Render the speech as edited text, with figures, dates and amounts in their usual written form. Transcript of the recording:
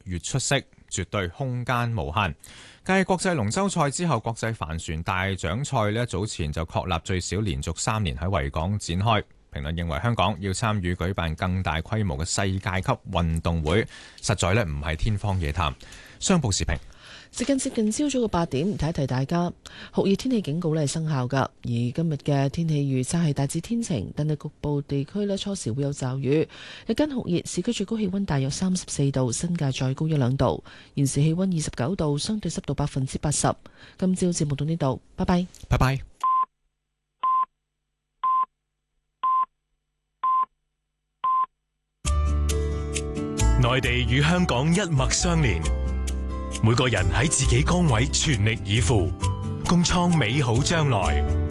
越出色，絕對空間無限。繼國際龍舟賽之後，國際帆船大獎賽呢早前就確立最少連續3年喺維港展開。評論認為香港要參與舉辦更大規模嘅世界級運動會，實在呢唔係天方夜譚。商報時評。 接近朝早嘅8點，提一提大家酷熱天氣警告呢係生效㗎。而今日嘅天氣預測係大致天晴，但係局部地區呢初時會有驟雨。日間酷熱，市區最高氣溫大約34度，新界再高1-2度。現時氣溫29度，相對濕度80%。今朝節目到呢度，拜拜。 拜拜。 內地與香港一脈相連。每個人喺自己崗位全力以赴，共創美好將來。